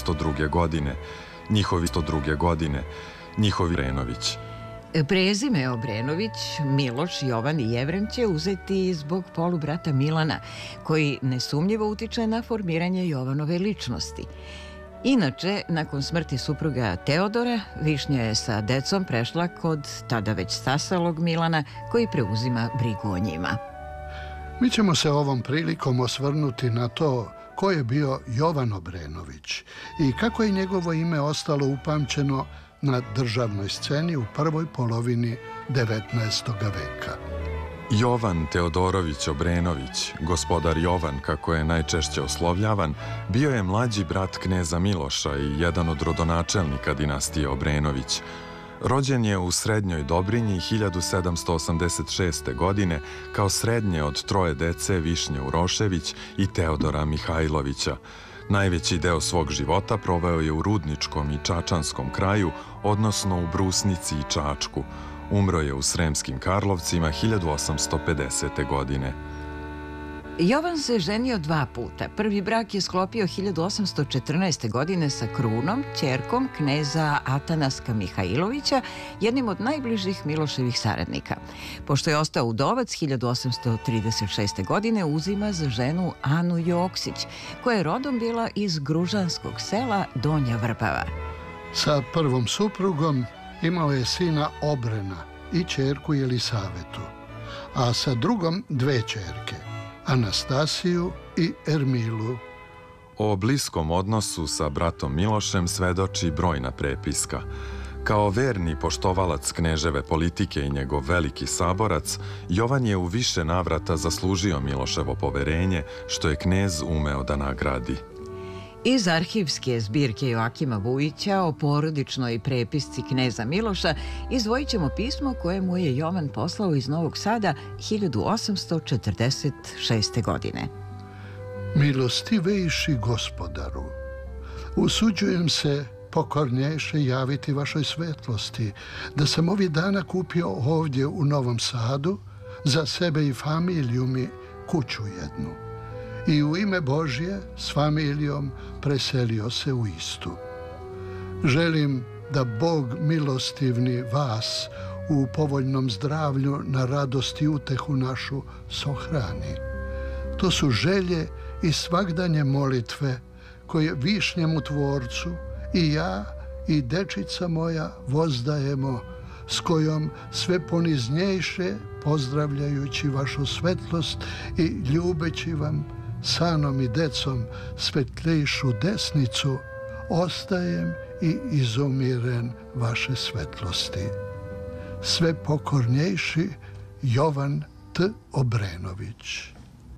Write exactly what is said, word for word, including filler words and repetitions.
sto druge godine, njihovi sto druge godine, njihovi Obrenović. Prezime Obrenović, Miloš, Jovan i Jevrem će uzeti zbog polubrata Milana, koji nesumnjivo utiče na formiranje Jovanove ličnosti. Inače, nakon smrti supruga Teodora, Višnja je sa decom prešla kod tada već stasalog Milana, koji preuzima brigu o njima. Mi ćemo se ovom prilikom osvrnuti na to ko je bio Jovan Obrenović i kako je njegovo ime ostalo upamćeno na državnoj sceni u prvoj polovini devetnaestog veka. Jovan Teodorović Obrenović, gospodar Jovan kako je najčešće oslovljavan, bio je mlađi brat kneza Miloša i jedan od rodonačelnika dinastije Obrenović. Rođen je u Srednjoj Dobrinji hiljadu sedamsto osamdeset šeste. godine kao srednje od troje dece Višnje Urošević i Teodora Mihajlovića. Najveći deo svog života proveo je u Rudničkom i Čačanskom kraju, odnosno u Brusnici i Čačku. Umro je u Sremskim Karlovcima hiljadu osamsto pedesete. godine. Jovan se ženio dva puta. Prvi brak je sklopio hiljadu osamsto četrnaeste. godine sa Krunom, ćerkom kneza Atanaska Mihajlovića, jednim od najbližih Miloševih saradnika. Pošto je ostao udovac, hiljadu osamsto trideset šeste. godine uzima za ženu Anu Joksić, koja je rodom bila iz gružanskog sela Donja Vrbava. Sa prvom suprugom imao je sina Obrena i ćerku Jelisavetu, a sa drugom dve ćerke, Anastasiju i Ermilu. O bliskom odnosu sa bratom Milošem svedoči brojna prepiska. Kao verni poštovalac kneževe politike i njegov veliki saborac, Jovan je u više navrata zaslužio Miloševo poverenje, što je knez umeo da nagradi. Iz arhivske zbirke Joakima Vujića o porodičnoj prepisci kneza Miloša izdvojit ćemo pismo koje mu je Jovan poslao iz Novog Sada hiljadu osamsto četrdeset šeste. godine. Milostivejši gospodaru, usuđujem se pokornjejše javiti vašoj svetlosti da sam ovih dana kupio ovdje u Novom Sadu za sebe i familiju mi kuću jednu. I u ime Božje s familijom preselio se u istu. Želim da Bog milostivni vas u povoljnom zdravlju na radost i utehu našu sohrani. To su želje i svagdanje molitve koje višnjemu Tvorcu i ja i dečica moja vozdajemo, s kojom sve poniznjejše pozdravljajući vašu svetlost i ljubeći vam sanom i decom svetlejšu desnicu, ostajem i izumiren vaše svetlosti. Sve pokornjejši Jovan T. Obrenović.